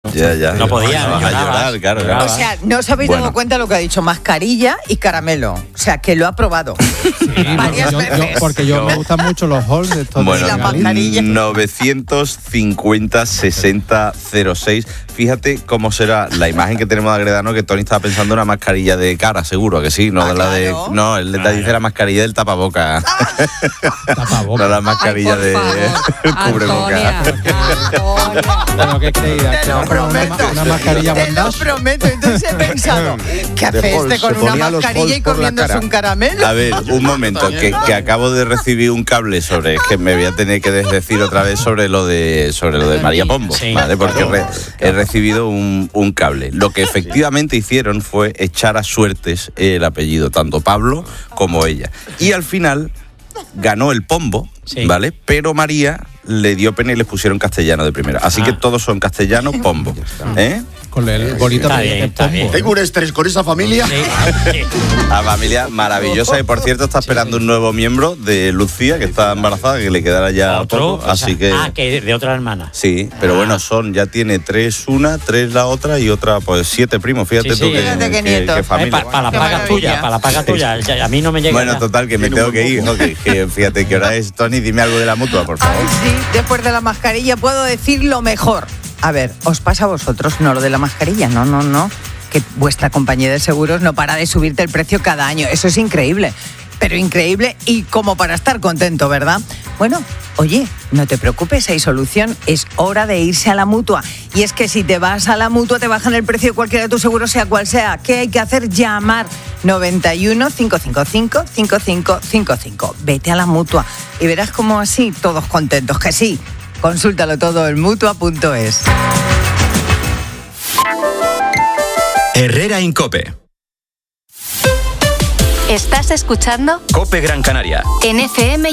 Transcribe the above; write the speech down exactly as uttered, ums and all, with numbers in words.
Ya, ya. No podía, no, vas a llorar, claro, claro. O sea, no os habéis Bueno. dado cuenta de lo que ha dicho, mascarilla y caramelo. O sea, que lo ha probado. Sí, varias porque yo, veces. yo- porque yo me gustan mucho los halls de estos Bueno, de la Galí. mascarilla. novecientos cincuenta sesenta cero seis. Fíjate cómo será la imagen que tenemos de Agredano, que Tony estaba pensando en una mascarilla de cara, seguro que sí, no Ah, de la claro. de. No, él le dice la mascarilla del tapaboca. Tapaboca. No la mascarilla Ay, por de favor. cubreboca. Antonia, Pero qué creídas, Te que lo va a poner una, ma- prometo. una mascarilla Te lo bondage. prometo. Entonces he pensado, ¿qué hace De Halls, este con se una ponía los mascarilla y Halls por la comiéndose cara. un caramelo? A ver, un momento, que, que acabo de recibir un cable sobre, es que me voy a tener que desdecir otra vez sobre lo de sobre lo de María Pombo, Sí. ¿vale? Porque re- he recibido un, un cable. Lo que efectivamente hicieron fue echar a suertes el apellido, tanto Pablo como ella. Y al final ganó el Pombo, Sí. ¿vale? Pero María le dio pena y les pusieron castellano de primera. Así Ah. que todos son castellano, Pombo. ¿Eh? Con el bolito Está de bien, de está pombo. bien. Tengo un estrés con esa familia. Sí, sí. La familia maravillosa y por cierto está esperando un nuevo miembro de Lucía, que está embarazada, que le quedará ya Otro, poco, así o sea, que Ah, que de otra hermana. sí, pero bueno, son, ya tiene tres una, tres la otra y otra, pues siete primos, fíjate Sí, tú sí. que, Fíjate qué que- nietos. que Eh, familia. para la Qué paga maravilla. tuya, para la paga tuya. Ya, a mí no me llega Bueno, nada. total, que me tengo que ir, hijo, que, que fíjate qué hora es. Tony, dime algo de la mutua, por favor. Ay, sí, después de la mascarilla puedo decir lo mejor. A ver, ¿os pasa a vosotros? No lo de la mascarilla, no, no, no. Que vuestra compañía de seguros no para de subirte el precio cada año. Eso es increíble. Pero increíble y como para estar contento, ¿verdad? Bueno, oye, no te preocupes, hay solución. Es hora de irse a la Mutua. Y es que si te vas a la Mutua te bajan el precio de cualquiera de tus seguros, sea cual sea. ¿Qué hay que hacer? Llamar noventa y uno, cinco cinco cinco, cinco cinco cinco cinco. Vete a la Mutua y verás como así todos contentos. Que sí, consúltalo todo en mutua punto es. Herrera Incope. Estás escuchando Cope Gran Canaria. en F M